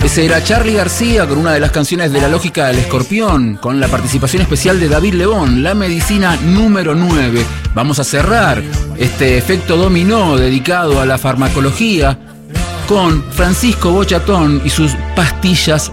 Ese era Charly García con una de las canciones de La Lógica del Escorpión, con la participación especial de David Lebón, La Medicina número 9. Vamos a cerrar este efecto dominó dedicado a la farmacología con Francisco Bochatón y sus pastillas